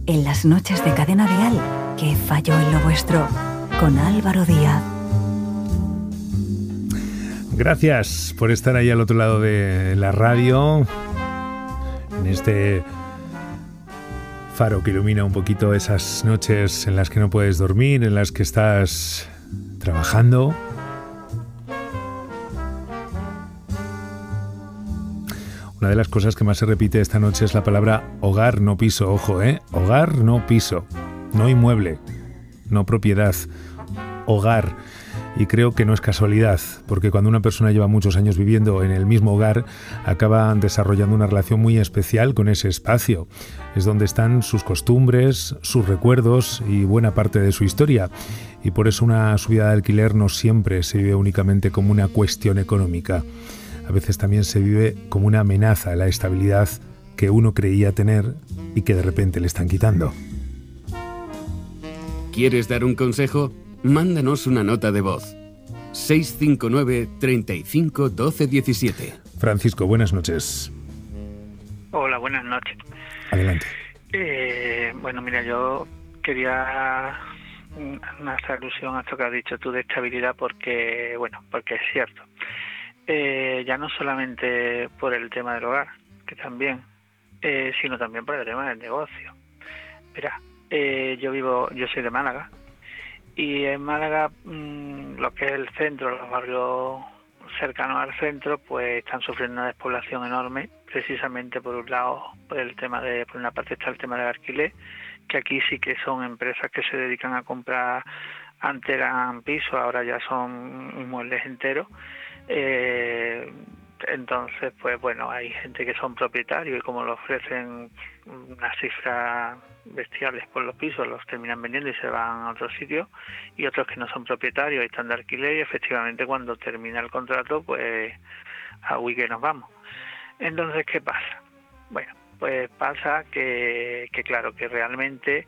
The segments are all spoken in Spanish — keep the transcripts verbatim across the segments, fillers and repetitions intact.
en las noches de Cadena Dial, que falló en lo vuestro, con Álvaro Díaz. Gracias por estar ahí al otro lado de la radio, en este faro que ilumina un poquito esas noches en las que no puedes dormir, en las que estás trabajando. Una de las cosas que más se repite esta noche es la palabra hogar, no piso. Ojo, ¿eh? Hogar, no piso. No inmueble, no propiedad. Hogar. Y creo que no es casualidad, porque cuando una persona lleva muchos años viviendo en el mismo hogar, acaba desarrollando una relación muy especial con ese espacio. Es donde están sus costumbres, sus recuerdos y buena parte de su historia. Y por eso una subida de alquiler no siempre se vive únicamente como una cuestión económica. A veces también se vive como una amenaza a la estabilidad que uno creía tener y que de repente le están quitando. ¿Quieres dar un consejo? Mándanos una nota de voz. seis cinco nueve, treinta y cinco, doce diecisiete. Francisco, buenas noches. Hola, buenas noches. Adelante. Eh, bueno, mira, yo quería hacer alusión a esto que has dicho tú de estabilidad porque, bueno, porque es cierto. Eh, ya no solamente por el tema del hogar, que también, eh, sino también por el tema del negocio. Mira, eh, yo vivo, yo soy de Málaga, y en Málaga mmm, lo que es el centro, los barrios cercanos al centro, pues están sufriendo una despoblación enorme, precisamente por un lado, por el tema de, por una parte está el tema del alquiler, que aquí sí que son empresas que se dedican a comprar, antes eran pisos, ahora ya son inmuebles enteros. Eh, entonces, pues bueno, hay gente que son propietarios y como lo ofrecen unas cifras bestiales por los pisos, los terminan vendiendo y se van a otro sitio, y otros que no son propietarios y están de alquiler y efectivamente cuando termina el contrato, pues a Wii que nos vamos. Entonces, ¿qué pasa? Bueno, pues pasa que, que claro, que realmente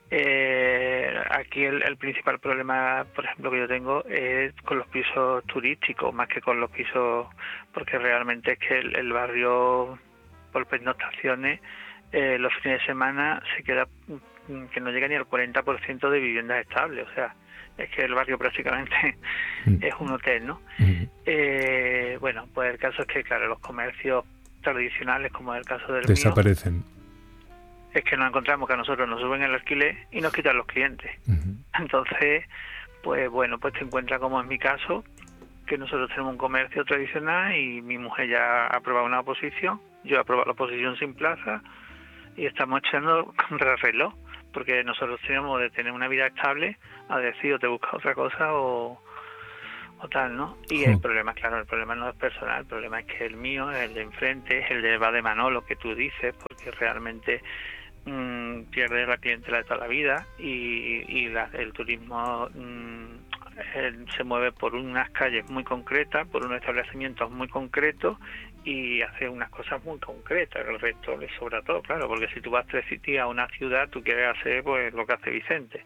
eh, aquí el, el principal problema, por ejemplo, que yo tengo es con los pisos turísticos, más que con los pisos, porque realmente es que el, el barrio, por pernoctaciones, eh, los fines de semana se queda que no llega ni al cuarenta por ciento de viviendas estables, o sea, es que el barrio prácticamente mm. es un hotel, ¿no? Mm. Eh, bueno, pues el caso es que, claro, los comercios tradicionales, como es el caso del desaparecen. mío, es que nos encontramos que a nosotros nos suben el alquiler y nos quitan los clientes. Uh-huh. Entonces, pues bueno, pues te encuentras como en mi caso, que nosotros tenemos un comercio tradicional y mi mujer ya ha aprobado una oposición, yo he aprobado la oposición sin plaza y estamos echando contra el reloj, porque nosotros tenemos de tener una vida estable a decir o te buscas otra cosa o, o tal, ¿no? Y el problema, claro, el problema no es personal, el problema es que el mío, el de enfrente, es el de va de Manolo que tú dices, porque realmente mmm, pierde la clientela de toda la vida y, y la, el turismo mmm, el, se mueve por unas calles muy concretas, por unos establecimientos muy concretos y hace unas cosas muy concretas, el resto le sobra todo, claro, porque si tú vas tres días a una ciudad, tú quieres hacer pues lo que hace Vicente.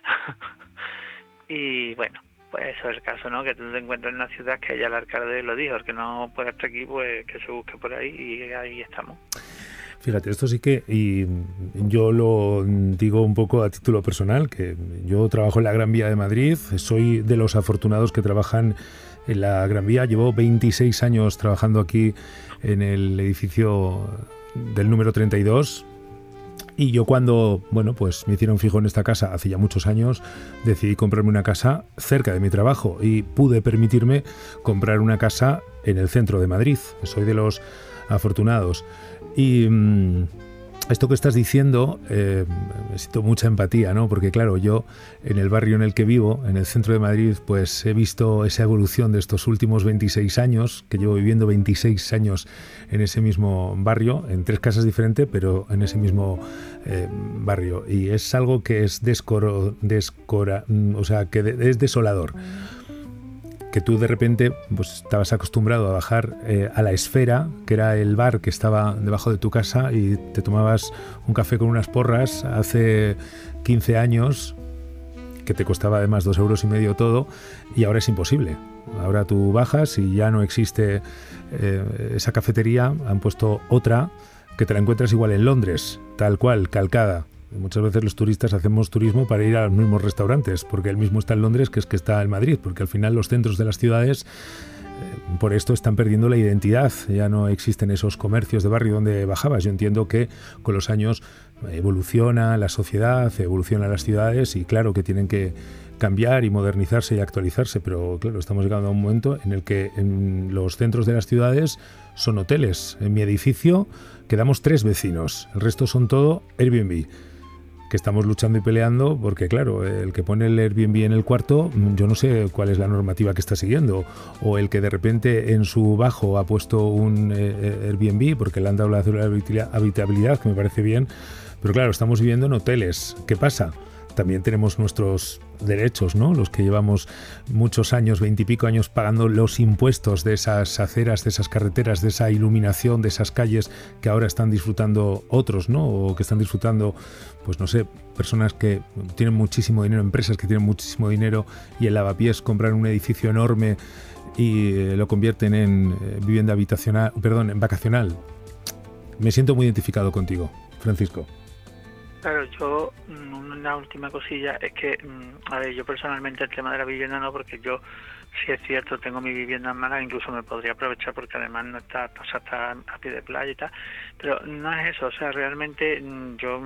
Y bueno, pues eso es el caso, ¿no? Que tú te encuentras en una ciudad que ya el alcalde lo dijo, el que no puede estar aquí, pues que se busque por ahí y ahí estamos. Fíjate, esto sí que, y yo lo digo un poco a título personal, que yo trabajo en la Gran Vía de Madrid, soy de los afortunados que trabajan en la Gran Vía, llevo veintiséis años trabajando aquí en el edificio del número treinta y dos, y yo cuando, bueno, pues me hicieron fijo en esta casa hace ya muchos años, decidí comprarme una casa cerca de mi trabajo y pude permitirme comprar una casa en el centro de Madrid. Soy de los afortunados. Y mmm, esto que estás diciendo, eh, me siento mucha empatía, ¿no? Porque claro, yo en el barrio en el que vivo, en el centro de Madrid, pues he visto esa evolución de estos últimos veintiséis años, que llevo viviendo veintiséis años en ese mismo barrio, en tres casas diferentes, pero en ese mismo eh, barrio. Y es algo que es descoro, descora, o sea, que de, es desolador. Que tú de repente pues estabas acostumbrado a bajar eh, a La Esfera, que era el bar que estaba debajo de tu casa, y te tomabas un café con unas porras hace quince años, que te costaba además dos euros y medio todo, y ahora es imposible. Ahora tú bajas y ya no existe eh, esa cafetería, han puesto otra que te la encuentras igual en Londres, tal cual, calcada. Muchas veces los turistas hacemos turismo para ir a los mismos restaurantes, porque el mismo está en Londres que es que está en Madrid, porque al final los centros de las ciudades eh, por esto están perdiendo la identidad. Ya no existen esos comercios de barrio donde bajabas. Yo entiendo que con los años evoluciona la sociedad, evolucionan las ciudades y claro que tienen que cambiar y modernizarse y actualizarse, pero claro, estamos llegando a un momento en el que en los centros de las ciudades son hoteles. En mi edificio quedamos tres vecinos, el resto son todo Airbnb, que estamos luchando y peleando porque claro, el que pone el Airbnb en el cuarto, yo no sé cuál es la normativa que está siguiendo, o el que de repente en su bajo ha puesto un eh, Airbnb porque le han dado la habitabilidad, que me parece bien, pero claro, estamos viviendo en hoteles. ¿Qué pasa? También tenemos nuestros derechos, ¿no? Los que llevamos muchos años, veintipico años, pagando los impuestos de esas aceras, de esas carreteras, de esa iluminación, de esas calles que ahora están disfrutando otros, ¿no? O que están disfrutando, pues no sé, personas que tienen muchísimo dinero, empresas que tienen muchísimo dinero y el lavapiés compran un edificio enorme y eh, lo convierten en eh, vivienda habitacional, perdón, en vacacional. Me siento muy identificado contigo, Francisco. Claro, yo, una última cosilla, es que, a ver, yo personalmente el tema de la vivienda no, porque yo, si es cierto, tengo mi vivienda en Málaga, incluso me podría aprovechar porque además no está, o sea, está a pie de playa y tal, pero no es eso, o sea, realmente yo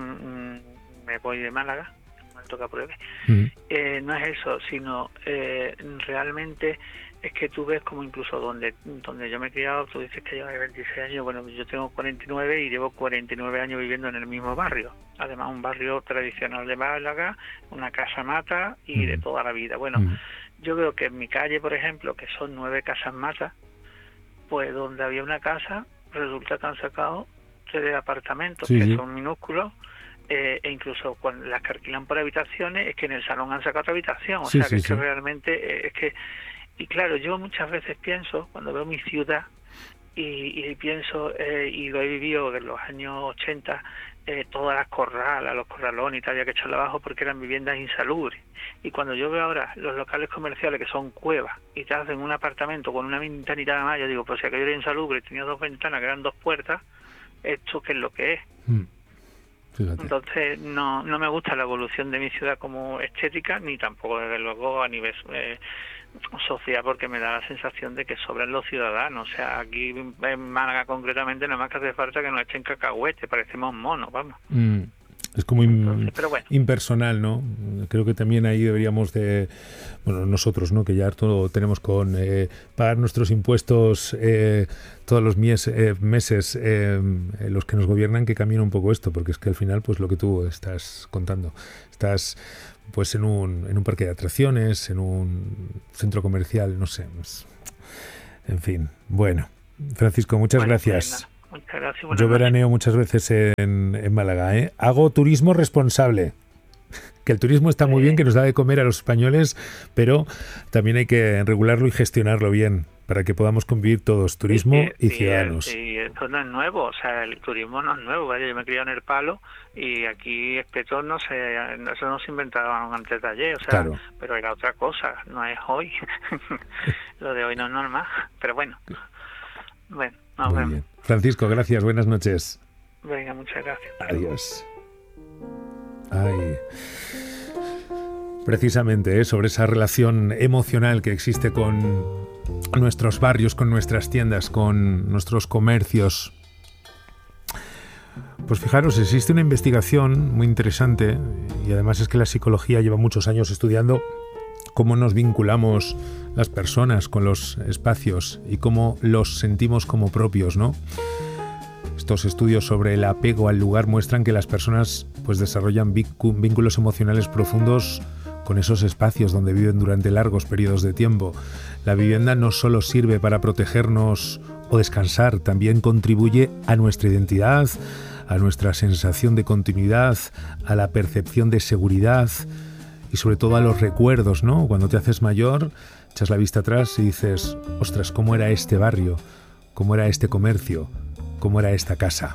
me voy de Málaga, me toca pruebe, mm. eh, no es eso, sino eh, realmente es que tú ves como incluso donde donde yo me he criado, tú dices que llevas veintiséis años, bueno, yo tengo cuarenta y nueve y llevo cuarenta y nueve años viviendo en el mismo barrio, además un barrio tradicional de Málaga, una casa mata y mm. de toda la vida. Bueno, mm. yo veo que en mi calle, por ejemplo, que son nueve casas matas, pues donde había una casa, resulta que han sacado tres apartamentos, sí, que sí. son minúsculos, eh, e incluso cuando las que alquilan por habitaciones, es que en el salón han sacado otra habitación, o sí, sea, sí, que, sí. que realmente eh, es que... Y claro, yo muchas veces pienso, cuando veo mi ciudad, y, y pienso, eh, y lo he vivido en los años ochenta, eh, todas las corralas, los corralones y tal, había que echarle abajo porque eran viviendas insalubres. Y cuando yo veo ahora los locales comerciales que son cuevas y te hacen un apartamento con una ventanita nada más, yo digo, pues si aquello era insalubre y tenía dos ventanas que eran dos puertas, ¿esto qué es lo que es? Mm. Fíjate. Entonces no no me gusta la evolución de mi ciudad como estética, ni tampoco desde luego a nivel eh, social, porque me da la sensación de que sobran los ciudadanos. O sea, aquí en Málaga concretamente nada más que hace falta que nos echen cacahuetes, parecemos monos, vamos. Mm. Es como in, Entonces, pero bueno. impersonal, ¿no? Creo que también ahí deberíamos de, bueno, nosotros, ¿no? Que ya todo tenemos con eh, pagar nuestros impuestos eh, todos los mies, eh, meses, eh, los que nos gobiernan, que cambien un poco esto, porque es que al final, pues lo que tú estás contando, estás pues en un, en un parque de atracciones, en un centro comercial, no sé, pues, en fin, bueno. Francisco, muchas bueno, gracias. Pues Muchas gracias. Yo veraneo muchas veces en, en Málaga, ¿eh? Hago turismo responsable. Que el turismo está muy bien, que nos da de comer a los españoles, pero también hay que regularlo y gestionarlo bien para que podamos convivir todos, turismo sí, y sí, ciudadanos. Sí, esto no es nuevo, o sea, el turismo no es nuevo, ¿vale? Yo me he criado en El Palo y aquí Espetón no se, eso no se inventaban antes de ayer, o sea, claro. Pero era otra cosa, no es hoy. Lo de hoy no es normal, pero bueno, bueno, nos muy vemos. Bien. Francisco, gracias, buenas noches. Venga, muchas gracias. Adiós. Ay. Precisamente, ¿eh? Sobre esa relación emocional que existe con nuestros barrios, con nuestras tiendas, con nuestros comercios. Pues fijaros, existe una investigación muy interesante y además es que la psicología lleva muchos años estudiando cómo nos vinculamos las personas con los espacios y cómo los sentimos como propios, ¿no? Estos estudios sobre el apego al lugar muestran que las personas pues desarrollan vínculos emocionales profundos con esos espacios donde viven durante largos periodos de tiempo. La vivienda no solo sirve para protegernos o descansar, también contribuye a nuestra identidad, a nuestra sensación de continuidad, a la percepción de seguridad y sobre todo a los recuerdos, ¿no? Cuando te haces mayor, echas la vista atrás y dices, ostras, ¿cómo era este barrio? ¿Cómo era este comercio? ¿Cómo era esta casa?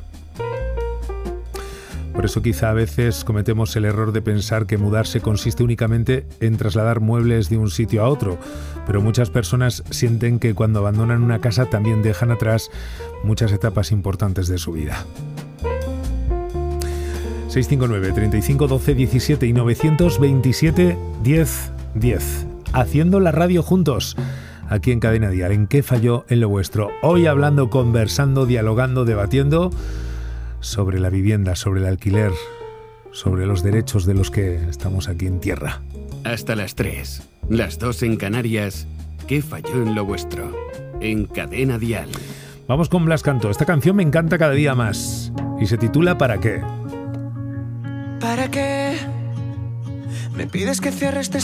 Por eso quizá a veces cometemos el error de pensar que mudarse consiste únicamente en trasladar muebles de un sitio a otro, pero muchas personas sienten que cuando abandonan una casa también dejan atrás muchas etapas importantes de su vida. seis cinco nueve, treinta y cinco, doce, diecisiete y novecientos veintisiete, diez, diez. Haciendo la radio juntos, aquí en Cadena Dial, en ¿Qué falló en lo vuestro? Hoy hablando, conversando, dialogando, debatiendo sobre la vivienda, sobre el alquiler, sobre los derechos de los que estamos aquí en tierra. Hasta las tres, las dos en Canarias, ¿Qué falló en lo vuestro? En Cadena Dial. Vamos con Blas Cantó. Esta canción me encanta cada día más y se titula ¿Para qué? ¿Para qué? Me pides que cierre este